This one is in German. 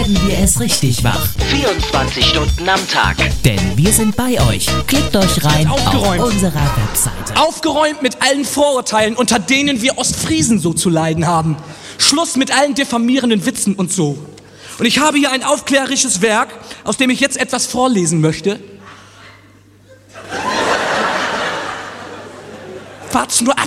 werden wir es richtig wach. 24 Stunden am Tag. Denn wir sind bei euch. Klickt euch rein auf unserer Webseite. Aufgeräumt mit allen Vorurteilen, unter denen wir Ostfriesen so zu leiden haben. Schluss mit allen diffamierenden Witzen und so. Und ich habe hier ein aufklärerisches Werk, aus dem ich jetzt etwas vorlesen möchte. Wart's nur ab!